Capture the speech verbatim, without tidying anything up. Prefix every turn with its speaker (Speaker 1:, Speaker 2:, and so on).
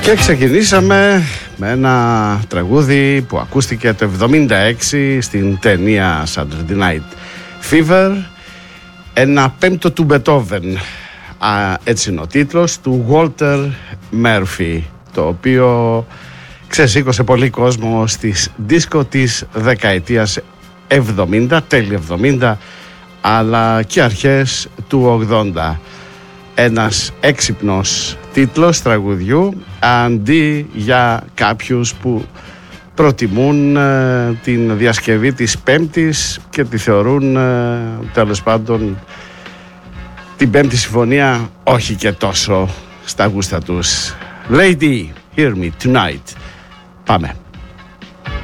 Speaker 1: Και ξεκινήσαμε με ένα τραγούδι που ακούστηκε το εβδομήντα έξι στην ταινία Saturday Night Fever, ένα πέμπτο του Μπετόβεν, έτσι είναι ο τίτλος, του Walter Murphy, το οποίο ξεσήκωσε πολύ κόσμο στις δίσκο της δεκαετίας εβδομήντα, τέλη εβδομήντα, αλλά και αρχές του ογδόντα. Ένας έξυπνος τίτλος τραγουδιού, αντί για κάποιους που προτιμούν ε, την διασκευή της Πέμπτης και τη θεωρούν ε, τέλος πάντων την Πέμπτη Συμφωνία όχι και τόσο στα γούστα τους. Lady, hear me tonight. Πάμε.